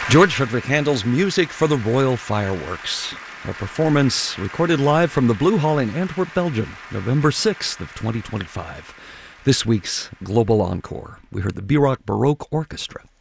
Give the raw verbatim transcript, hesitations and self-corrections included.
George Frederick Handel's Music for the Royal Fireworks, a performance recorded live from the Blue Hall in Antwerp, Belgium, November sixth of twenty twenty-five. This week's Global Encore, we heard the B-Rock Baroque Orchestra.